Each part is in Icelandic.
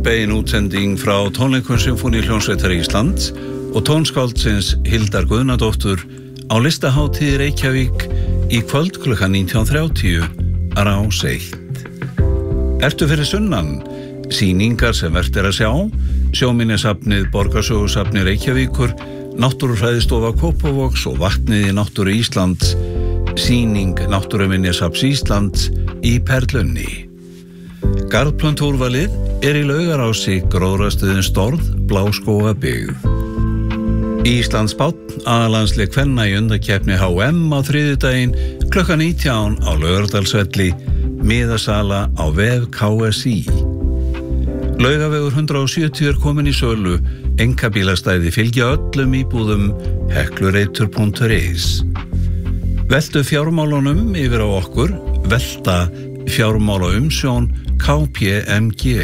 bein útsending frá tónleikum Sinfóníuhljómsveitar Íslands og tónskáldsins Hildar Guðnadóttur á listahátíð Reykjavík í kvöld klukkan 19:30 á Rás 1. Ertu fyrir sunnan? Sýningar sem vert að sjá, sjóminjasafnið Borgarsögusafni Reykjavíkur, Náttúrufræðistofa Kópavogs og Vatnið í náttúru Íslands, sýning Náttúruminjasafns Íslands í Perlunni. Garðplöntúrvalið í Laugarási, gróðrarstöðin Storð, Bláskógabyggð. Íslands bátn aðalansleik kvenna í undankeppni HM á þriðjudaginn klukkan 19 á Laugardalsvelli, miðasala á vef KSÍ. Laugavegur 170 komin í sölu, einkabílastæði fylgja öllum íbúðum, heklureitur.is. Veltu fjármálunum yfir á okkur, velta fjármála umsjón KPMG.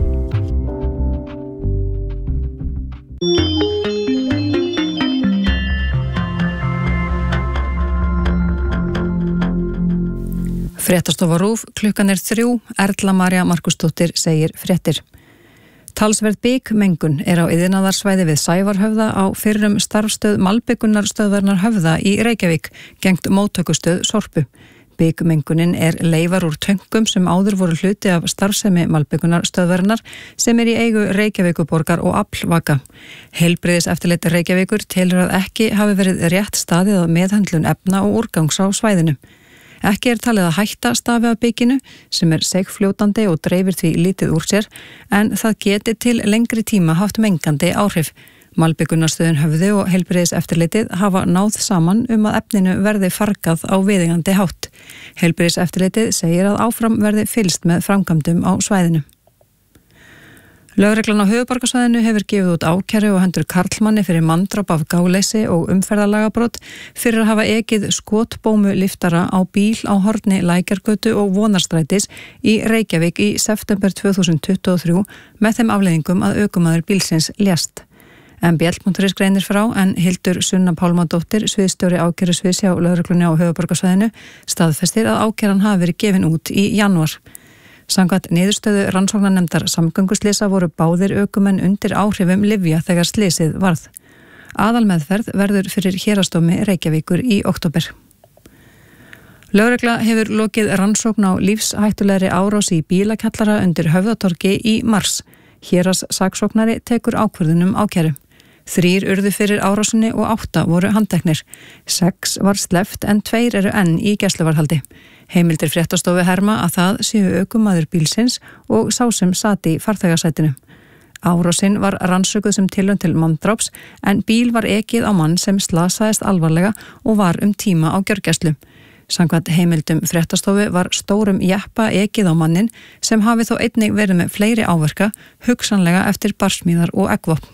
Fréttastofa RÚV, klukkan 3, Erla María Markusdóttir segir fréttir. Talsverð bikmengun á iðnaðarsvæði við Sævarhöfða á fyrrum starfstöð Malbikunarstöðvarnar Höfða í Reykjavík, gegnt móttökustöð Sorpu. Bikmengunin leifar úr töngum sem áður voru hluti af starfsemi Malbikunarstöðvarinnar sem í eigu Reykjavíkurborgar og Aflvaka. Heilbrigðiseftirlit Reykjavíkur telur að ekki hafi verið rétt staðið að meðhöndlun efna og úrgangs á svæðinu. Ekki talið að hætta stafi af bikinu sem seigfljótandi og dreifir því lítið úr sér, en það geti til lengri tíma haft mengandi áhrif. Malbikunarstöðin Höfði og heilbrigðiseftirlitið hafa náð saman að efninu verði fargað á viðeigandi hátt. Heilbrigðiseftirlitið segir að áfram verði fylgst með framkvæmdum á svæðinu. Lögreglan á höfuðborgarsvæðinu hefur gefið út ákæru á hendur karlmanni fyrir manndráp af gáleysi og umferðarlagabrot fyrir að hafa ekið skotbómu liftara á bíl á horni Lækjargötu og Vonarstrætis í Reykjavík í september 2023 með þeim afleiðingum að ökumaður bílsins lést. MBL.is greinir frá, en Hildur Sunna Pálmadóttir, sviðsstjóri ákærusviðs hjá lögreglunni á höfuðborgarsvæðinu, staðfestir að ákæran hafi verið gefin út í janúar. Samkvæmt niðurstöðu rannsóknarnefndar samgönguslysa voru báðir ökumenn undir áhrifum lyfja þegar slysið varð. Aðalmeðferð verður fyrir héraðsdómi Reykjavíkur í október. Lögregla hefur lokið rannsókn á lífshættulegri árás í bílakjallara undir Höfðatorgi í mars. Héraðssaksóknari tekur ákvörðunum ákæru. 3 urðu fyrir árásinni og 8 voru handteknir. 6 var sleppt en 2 eru enn í gæsluvarðhaldi. Heimildir fréttastofu herma að það séu ökumaður bílsins og sá sem sati í farþegasætinu. Árásin var rannsökuð sem tilraun til manndráps, en bíl var ekið á mann sem slasaðist alvarlega og var tíma á gjörgæslu. Samkvæmt heimildum fréttastofu var stórum jeppa ekið á mannin sem hafi þó einnig verið með fleiri áverka, hugsanlega eftir barsmíðar og eggvopn.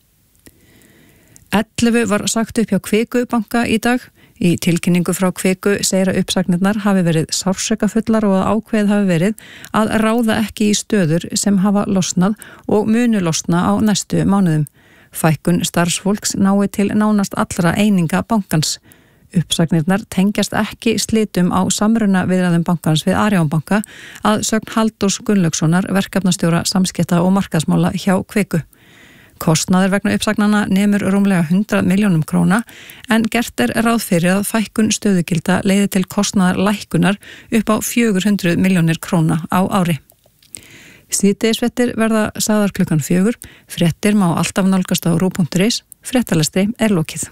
11 var sagt upp hjá Kviku banka í dag. Í tilkynningu frá Kviku segir að uppsagnirnar hafi verið sársökafullar og að ákveðið hafi verið að ráða ekki í stöður sem hafa losnað og munu losna á næstu mánuðum. Fækkun starfsfólks nái til nánast allra eininga bankans. Uppsagnirnar tengjast ekki slitum á samruna viðræðum bankans við Arion banka að sögn Halldórs Gunnlaugssonar, verkefnastjóra samskipta og markaðsmála hjá Kviku. Kostnaður vegna uppsagnana nemur rúmlega 100 milljónum króna, en gert ráð fyrir að fækkun stöðugilda leiði til kostnaðar lækkunar upp á 400 milljónir króna á ári. Síðdegisfréttir verða sagðar klukkan 4. Fréttir má alltaf nálgast á RÚV.is. Fréttalestri lokið.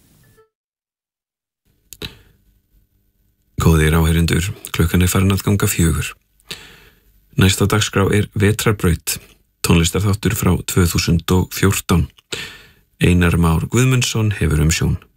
Góðir áheyrendur, klukkan farin að ganga 4. Næsta dagskrá Vetrarbraut, tónlistarþáttur frá 2014. Einar Már Guðmundsson hefur umsjón.